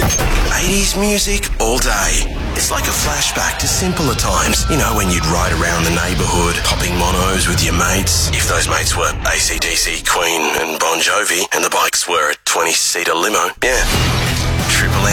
80s music all day. It's like a flashback to simpler times. You know, when you'd ride around the neighbourhood, popping monos with your mates. If those mates were AC/DC, Queen and Bon Jovi, and the bikes were a 20-seater limo. Yeah. Triple